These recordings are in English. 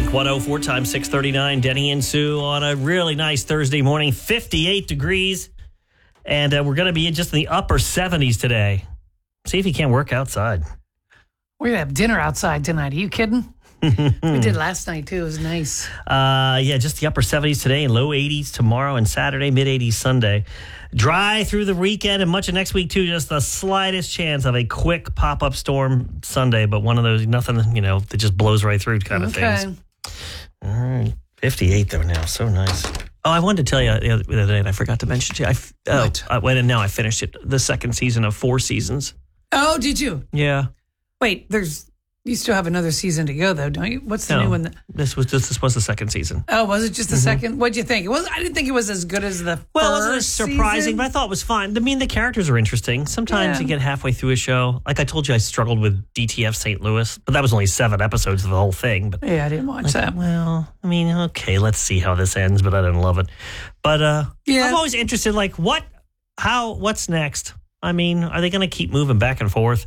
Wink 104 times 639. Denny and Sue on a really nice Thursday morning. 58 degrees. And we're going to be just in the upper 70s today. See if you can't work outside. We're going to have dinner outside tonight. Are you kidding? We did last night, too. It was nice. Yeah, just the upper 70s today and low 80s tomorrow and Saturday, mid 80s Sunday. Dry through the weekend and much of next week, too. Just the slightest chance of a quick pop-up storm Sunday, but one of those, nothing, that just blows right through kind of things. All right. 58, though, now. So nice. Oh, I wanted to tell you the other day, and I forgot to mention to you. I went and now I finished it, the second season of 4 seasons. Oh, did you? Yeah. Wait, you still have another season to go, though, don't you? What's the new one? This was the second season. Oh, was it just the second? What'd you think? I didn't think it was as good as the first. Well, it wasn't surprising, season. but I thought it was fine. I mean, the characters are interesting. Sometimes you get halfway through a show. Like I told you, I struggled with DTF St. Louis, but that was only 7 episodes of the whole thing. But yeah, I didn't watch that. Well, I mean, okay, let's see how this ends, but I didn't love it. But I'm always interested, like, what's next? I mean, are they going to keep moving back and forth?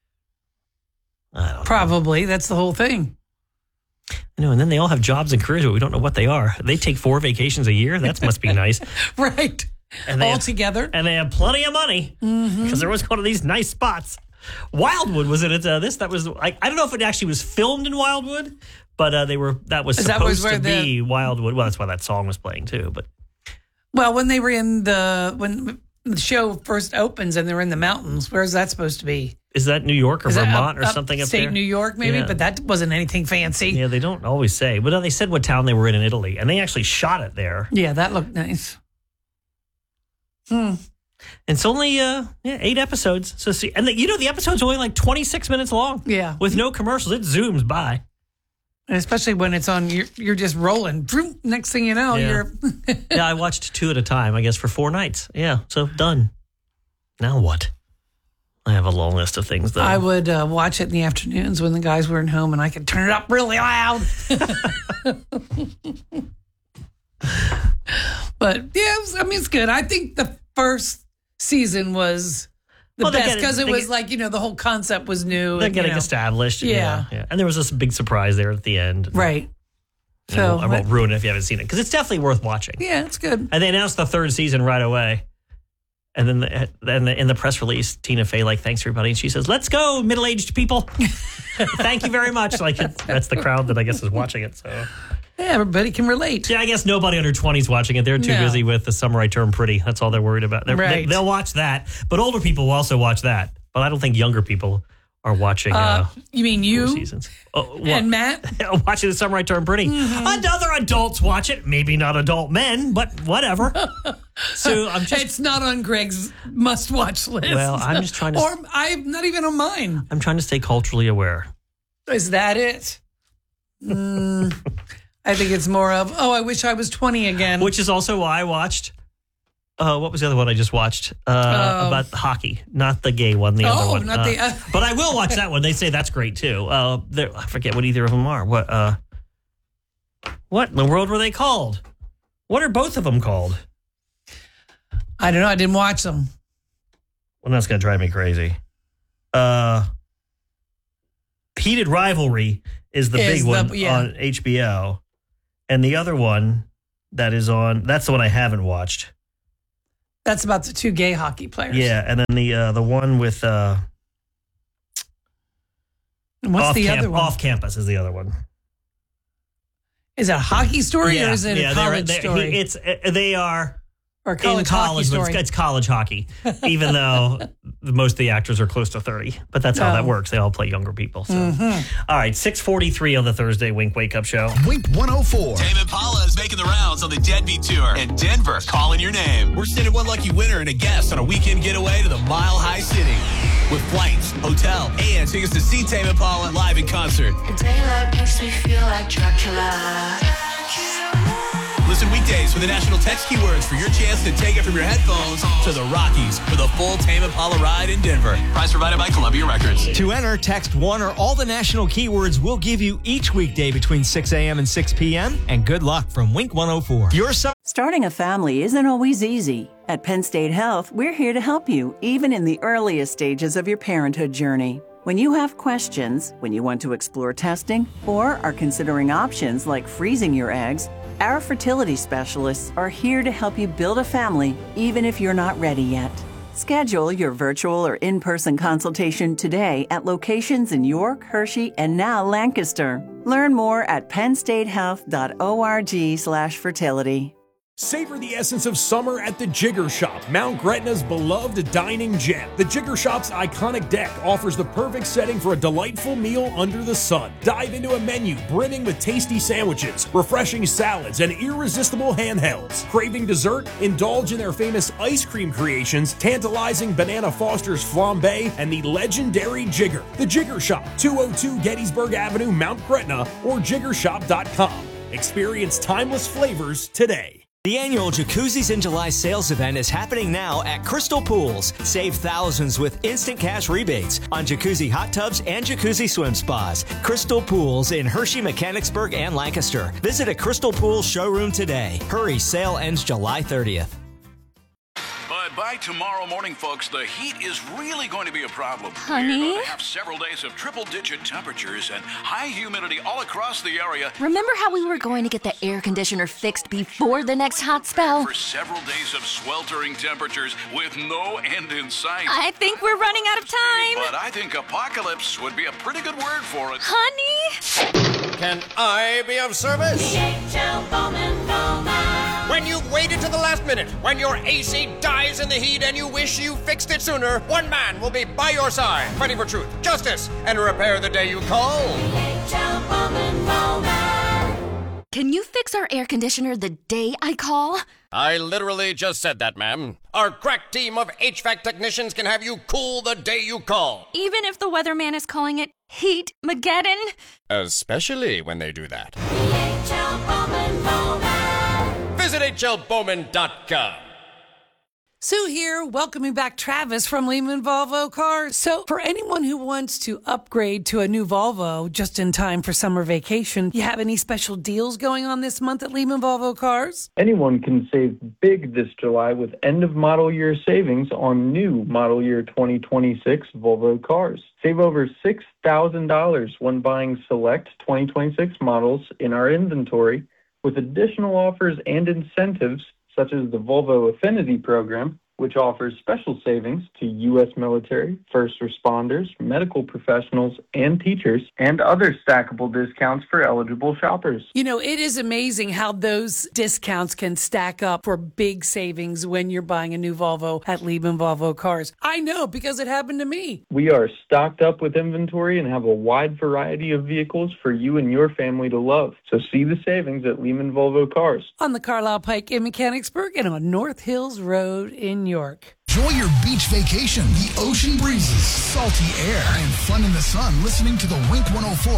I don't know. Probably. That's the whole thing. I know, and then they all have jobs and careers, but we don't know what they are. They take 4 vacations a year. That must be nice. Right. And all together. And they have plenty of money because they're always going to these nice spots. Wildwood was in it. That was, I don't know if it actually was filmed in Wildwood, but that was supposed to be Wildwood. Well, that's why that song was playing too. But well, when they were when the show first opens and they're in the mountains, where's that supposed to be? Is that New York or Vermont or something up there? State New York, maybe, yeah. But that wasn't anything fancy. Yeah, they don't always say. But they said what town they were in Italy, and they actually shot it there. Yeah, that looked nice. And it's only 8 episodes. So see, and the episode's only like 26 minutes long. Yeah, with no commercials, it zooms by. And especially when it's on, you're just rolling. Next thing you know, you're. Yeah, I watched 2 at a time. I guess for 4 nights. Yeah, so done. Now what? I have a long list of things, though. I would watch it in the afternoons when the guys weren't home, and I could turn it up really loud. But, yeah, it's good. I think the first season was the best because it was like, the whole concept was new. They're getting established. Yeah. And there was this big surprise there at the end. Right. So I won't ruin it if you haven't seen it because it's definitely worth watching. Yeah, it's good. And they announced the 3rd season right away. And then in the press release, Tina Fey thanks everybody, and she says, "Let's go, middle-aged people. Thank you very much." That's the crowd that I guess is watching it. So yeah, everybody can relate. Yeah, I guess nobody under 20 is watching it. They're too busy with The Summer I Turned Pretty. That's all they're worried about. They'll watch that, but older people will also watch that. But I don't think younger people are watching. You mean you 4 seasons? and Matt watching The Summer I Turned Pretty? Other adults watch it. Maybe not adult men, but whatever. So it's not on Greg's must-watch list. Well, I'm just trying to... Or I'm not even on mine. I'm trying to stay culturally aware. Is that it? I think it's more of, I wish I was 20 again. Which is also why I watched... what was the other one I just watched? About hockey. Not the gay one, the other one. Not the... But I will watch that one. They say that's great, too. I forget what either of them are. What in the world were they called? What are both of them called? I don't know. I didn't watch them. Well, that's going to drive me crazy. Heated Rivalry is the big one on HBO. And the other one that's the one I haven't watched. That's about the 2 gay hockey players. Yeah, and then the one with... what's the other one? Off Campus is the other one. Is it a hockey story or is it a college story? They are... Or college hockey story. It's college hockey, even though most of the actors are close to 30. But that's how that works. They all play younger people. So. All right, 6:43 on the Thursday Wink Wake Up Show. Wink 104. Tame Impala is making the rounds on the Deadbeat Tour. And Denver, calling your name. We're sending one lucky winner and a guest on a weekend getaway to the Mile High City. With flights, hotel, and tickets to see Tame Impala live in concert. Daylight makes me feel like Dracula. Listen weekdays for the national text keywords for your chance to take it from your headphones to the Rockies for the full Tame Impala ride in Denver. Prize provided by Columbia Records. To enter, text one or all the national keywords we'll give you each weekday between 6 a.m. and 6 p.m. And good luck from Wink 104. Starting a family isn't always easy. At Penn State Health, we're here to help you, even in the earliest stages of your parenthood journey. When you have questions, when you want to explore testing, or are considering options like freezing your eggs, our fertility specialists are here to help you build a family even if you're not ready yet. Schedule your virtual or in-person consultation today at locations in York, Hershey, and now Lancaster. Learn more at pennstatehealth.org/fertility. Savor the essence of summer at the Jigger Shop, Mount Gretna's beloved dining gem. The Jigger Shop's iconic deck offers the perfect setting for a delightful meal under the sun. Dive into a menu brimming with tasty sandwiches, refreshing salads, and irresistible handhelds. Craving dessert? Indulge in their famous ice cream creations, tantalizing Banana Foster's flambe, and the legendary Jigger. The Jigger Shop, 202 Gettysburg Avenue, Mount Gretna, or jiggershop.com. Experience timeless flavors today. The annual Jacuzzis in July sales event is happening now at Crystal Pools. Save thousands with instant cash rebates on jacuzzi hot tubs and jacuzzi swim spas. Crystal Pools in Hershey, Mechanicsburg, and Lancaster. Visit a Crystal Pools showroom today. Hurry, sale ends July 30th. But by tomorrow morning, folks, the heat is really going to be a problem. Honey? We're going to have several days of triple-digit temperatures and high humidity all across the area. Remember how we were going to get the air conditioner fixed before the next hot spell? For several days of sweltering temperatures with no end in sight. I think we're running out of time. But I think apocalypse would be a pretty good word for it. Honey? Can I be of service? DHL Bowman. When you've waited to the last minute, when your AC dies in the heat and you wish you fixed it sooner, one man will be by your side, fighting for truth, justice, and repair the day you call. DHL Bowman. Can you fix our air conditioner the day I call? I literally just said that, ma'am. Our crack team of HVAC technicians can have you cool the day you call. Even if the weatherman is calling it Heat-mageddon? Especially when they do that. DHL Bowman. Visit hlbowman.com. Sue here, welcoming back Travis from Lehman Volvo Cars. So for anyone who wants to upgrade to a new Volvo just in time for summer vacation, you have any special deals going on this month at Lehman Volvo Cars? Anyone can save big this July with end-of-model year savings on new model year 2026 Volvo cars. Save over $6,000 when buying select 2026 models in our inventory, with additional offers and incentives such as the Volvo Affinity Program, which offers special savings to U.S. military, first responders, medical professionals, and teachers, and other stackable discounts for eligible shoppers. You know, it is amazing how those discounts can stack up for big savings when you're buying a new Volvo at Lehman Volvo Cars. I know because it happened to me. We are stocked up with inventory and have a wide variety of vehicles for you and your family to love. So see the savings at Lehman Volvo Cars. On the Carlisle Pike in Mechanicsburg and on North Hills Road in York. Enjoy your beach vacation, the ocean breezes, salty air, and fun in the sun listening to the Wink 104